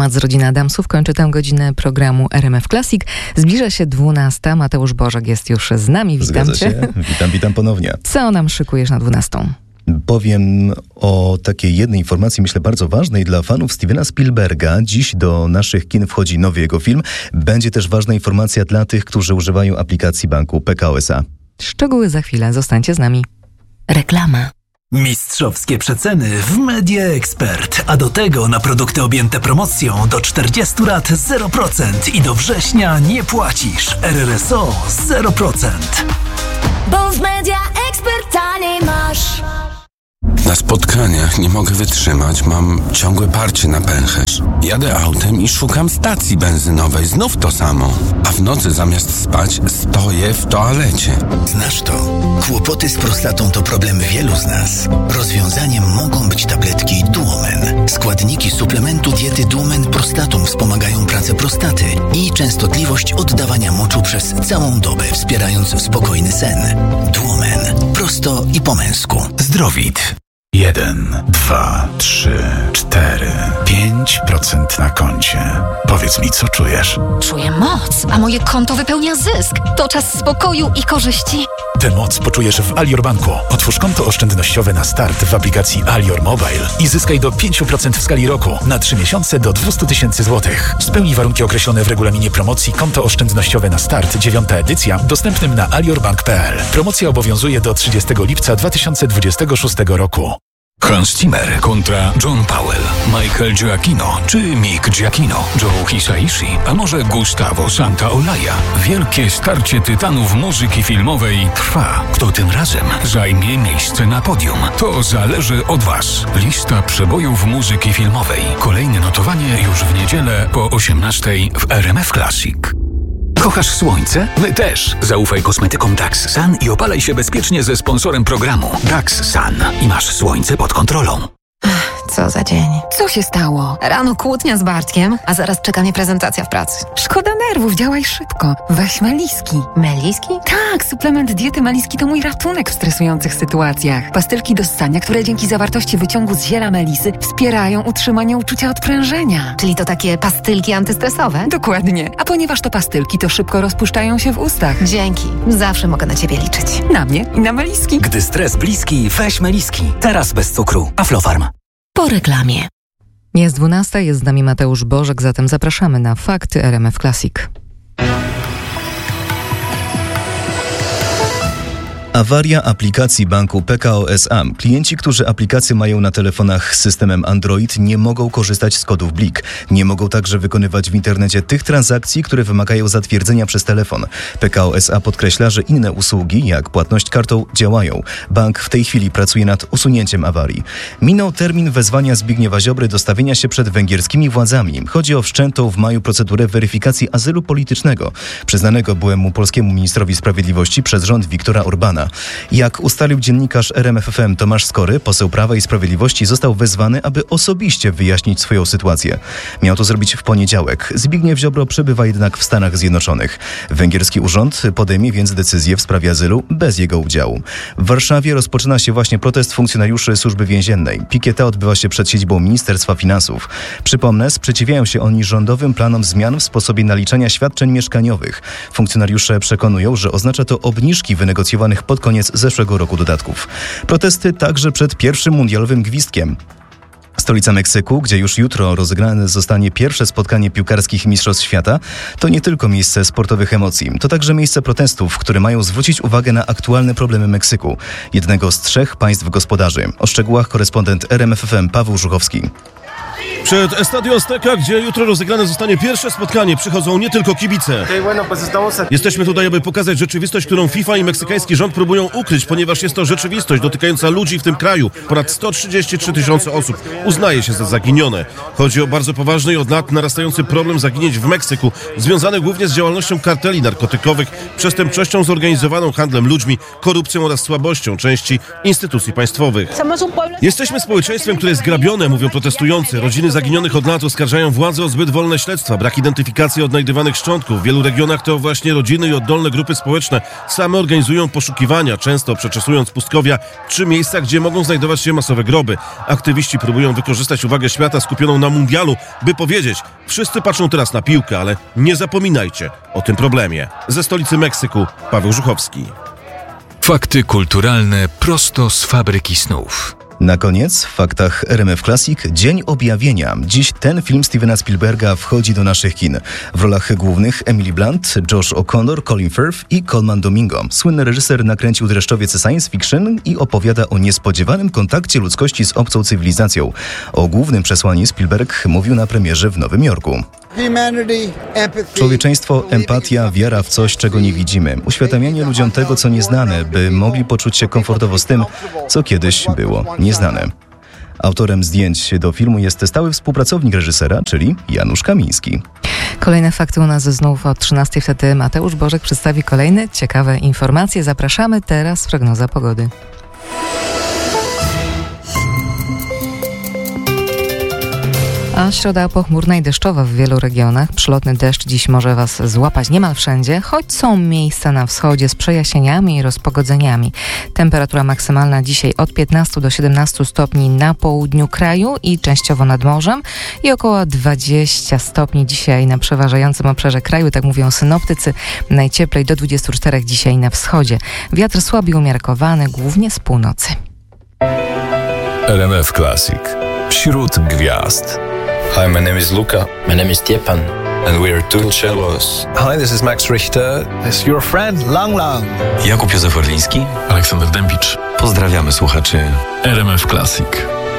Dramat z rodziny Adamsów kończy tę godzinę programu RMF Classic. Zbliża się 12. Mateusz Bożek jest już z nami. Witam Zgadza cię. Się. Witam ponownie. Co nam szykujesz na 12? Powiem o takiej jednej informacji, myślę bardzo ważnej dla fanów Stevena Spielberga. Dziś do naszych kin wchodzi nowy jego film. Będzie też ważna informacja dla tych, którzy używają aplikacji banku Pekao SA. Szczegóły za chwilę. Zostańcie z nami. Reklama. Mistrzowskie przeceny w Media Expert, a do tego na produkty objęte promocją do 40 lat 0% i do września nie płacisz. RRSO 0%. Bo w Media Expert taniej masz. Na spotkaniach nie mogę wytrzymać, mam ciągłe parcie na pęcherz. Jadę autem i szukam stacji benzynowej, znów to samo. A w nocy zamiast spać stoję w toalecie. Znasz to? Kłopoty z prostatą to problem wielu z nas. Rozwiązaniem mogą być tabletki Duomen. Składniki suplementu diety Duomen Prostatum wspomagają pracę prostaty i częstotliwość oddawania moczu przez całą dobę, wspierając spokojny sen. Duomen. Prosto i po męsku. Zdrowit. 1, 2, 3, 4, 5% na koncie. Powiedz mi, co czujesz? Czuję moc, a moje konto wypełnia zysk. To czas spokoju i korzyści. Tę moc poczujesz w Alior Banku. Otwórz konto oszczędnościowe na start w aplikacji Alior Mobile i zyskaj do 5% w skali roku na 3 miesiące do 200 000 złotych. Spełnij warunki określone w regulaminie promocji Konto oszczędnościowe na start 9. edycja, dostępnym na aliorbank.pl. Promocja obowiązuje do 30 lipca 2026 roku. Hans Zimmer kontra John Powell, Michael Giacchino czy Mick Giacchino, Joe Hisaishi, a może Gustavo Santaolalla. Wielkie starcie tytanów muzyki filmowej trwa. Kto tym razem zajmie miejsce na podium? To zależy od Was. Lista przebojów muzyki filmowej. Kolejne notowanie już w niedzielę po 18:00 w RMF Classic. Kochasz słońce? My też. Zaufaj kosmetykom Dax Sun i opalaj się bezpiecznie ze sponsorem programu Dax Sun i masz słońce pod kontrolą. Co za dzień. Co się stało? Rano kłótnia z Bartkiem, a zaraz czeka mnie prezentacja w pracy. Szkoda nerwów, działaj szybko. Weź Meliski. Meliski? Tak, suplement diety Meliski to mój ratunek w stresujących sytuacjach. Pastylki do ssania, które dzięki zawartości wyciągu z ziela melisy wspierają utrzymanie uczucia odprężenia. Czyli to takie pastylki antystresowe? Dokładnie. A ponieważ to pastylki, to szybko rozpuszczają się w ustach. Dzięki. Zawsze mogę na Ciebie liczyć. Na mnie i na Meliski. Gdy stres bliski, weź Meliski. Teraz bez cukru. Aflofarm. Po reklamie. Jest 12, jest z nami Mateusz Bożek, zatem zapraszamy na Fakty RMF Classic. Awaria aplikacji banku Pekao SA. Klienci, którzy aplikację mają na telefonach z systemem Android, nie mogą korzystać z kodów BLIK. Nie mogą także wykonywać w internecie tych transakcji, które wymagają zatwierdzenia przez telefon. Pekao SA podkreśla, że inne usługi, jak płatność kartą, działają. Bank w tej chwili pracuje nad usunięciem awarii. Minął termin wezwania Zbigniewa Ziobry do stawienia się przed węgierskimi władzami. Chodzi o wszczętą w maju procedurę weryfikacji azylu politycznego, przyznanego byłemu polskiemu ministrowi sprawiedliwości przez rząd Viktora Orbána. Jak ustalił dziennikarz RMF FM Tomasz Skory, poseł Prawa i Sprawiedliwości został wezwany, aby osobiście wyjaśnić swoją sytuację. Miał to zrobić w poniedziałek. Zbigniew Ziobro przebywa jednak w Stanach Zjednoczonych. Węgierski urząd podejmie więc decyzję w sprawie azylu bez jego udziału. W Warszawie rozpoczyna się właśnie protest funkcjonariuszy Służby Więziennej. Pikieta odbywa się przed siedzibą Ministerstwa Finansów. Przypomnę, sprzeciwiają się oni rządowym planom zmian w sposobie naliczania świadczeń mieszkaniowych. Funkcjonariusze przekonują, że oznacza to obniżki wynegocjowanych pod koniec zeszłego roku dodatków. Protesty także przed pierwszym mundialowym gwizdkiem. Stolica Meksyku, gdzie już jutro rozegrane zostanie pierwsze spotkanie piłkarskich mistrzostw świata, to nie tylko miejsce sportowych emocji. To także miejsce protestów, które mają zwrócić uwagę na aktualne problemy Meksyku, jednego z 3 państw gospodarzy. O szczegółach korespondent RMF FM Paweł Żuchowski. Przed Estadio Azteca, gdzie jutro rozegrane zostanie pierwsze spotkanie, przychodzą nie tylko kibice. Jesteśmy tutaj, aby pokazać rzeczywistość, którą FIFA i meksykański rząd próbują ukryć, ponieważ jest to rzeczywistość dotykająca ludzi w tym kraju. Ponad 133 000 osób uznaje się za zaginione. Chodzi o bardzo poważny i od lat narastający problem zaginięć w Meksyku, związany głównie z działalnością karteli narkotykowych, przestępczością zorganizowaną, handlem ludźmi, korupcją oraz słabością części instytucji państwowych. Jesteśmy społeczeństwem, które jest grabione, mówią protestujący. Rodziny Rodziny zaginionych od lat oskarżają władze o zbyt wolne śledztwa, brak identyfikacji odnajdywanych szczątków. W wielu regionach to właśnie rodziny i oddolne grupy społeczne same organizują poszukiwania, często przeczesując pustkowia czy miejsca, gdzie mogą znajdować się masowe groby. Aktywiści próbują wykorzystać uwagę świata skupioną na mundialu, by powiedzieć: wszyscy patrzą teraz na piłkę, ale nie zapominajcie o tym problemie. Ze stolicy Meksyku Paweł Żuchowski. Fakty kulturalne prosto z fabryki snów. Na koniec w faktach RMF Classic Dzień Objawienia. Dziś ten film Stevena Spielberga wchodzi do naszych kin. W rolach głównych Emily Blunt, Josh O'Connor, Colin Firth i Colman Domingo. Słynny reżyser nakręcił dreszczowiec science fiction i opowiada o niespodziewanym kontakcie ludzkości z obcą cywilizacją. O głównym przesłaniu Spielberg mówił na premierze w Nowym Jorku. Człowieczeństwo, empatia, wiara w coś, czego nie widzimy. Uświadamianie ludziom tego, co nieznane, by mogli poczuć się komfortowo z tym, co kiedyś było nieznane. Autorem zdjęć do filmu jest stały współpracownik reżysera, czyli Janusz Kamiński. Kolejne fakty u nas znów o 13:00. Wtedy Mateusz Bożek przedstawi kolejne ciekawe informacje. Zapraszamy, teraz prognoza pogody. A środa pochmurna i deszczowa w wielu regionach. Przelotny deszcz dziś może Was złapać niemal wszędzie, choć są miejsca na wschodzie z przejaśnieniami i rozpogodzeniami. Temperatura maksymalna dzisiaj od 15 do 17 stopni na południu kraju i częściowo nad morzem i około 20 stopni dzisiaj na przeważającym obszarze kraju, tak mówią synoptycy. Najcieplej do 24 dzisiaj na wschodzie. Wiatr słaby umiarkowany, głównie z północy. RMF Classic. Wśród gwiazd. Hi, my name is Luca. My name is Stefan. And we are two cellos. Hi, this is Max Richter. This is your friend Lang Lang. Jakub Józef Orliński. Aleksander Dębicz. Pozdrawiamy słuchaczy RMF Classic.